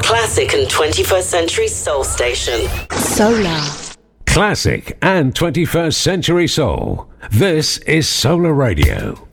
classic and 21st century soul station. Solar. Classic and 21st century soul. This is Solar Radio.